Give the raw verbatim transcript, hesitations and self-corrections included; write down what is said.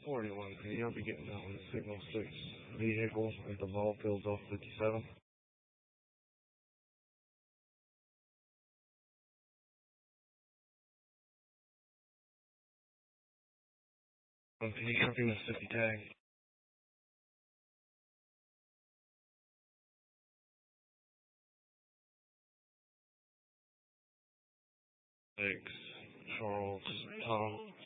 forty-one P. I'll be getting out on the Signal six vehicle at the ball fields off fifty-seven. Um, can you copy Mississippi tag? Six, Charles, Tom.